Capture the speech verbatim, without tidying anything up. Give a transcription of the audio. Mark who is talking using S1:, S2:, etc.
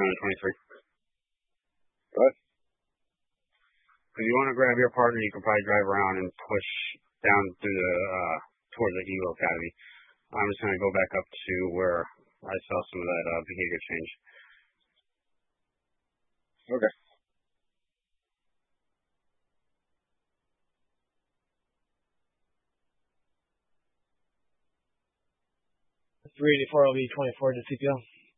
S1: twenty twenty-three.
S2: What?
S1: If you want to grab your partner, you can probably drive around and push down through the uh, towards the Eagle Academy. I'm just going to go back up to where I saw some of that uh, behavior change.
S2: Okay.
S3: three eighty-four L V twenty-four to C P L.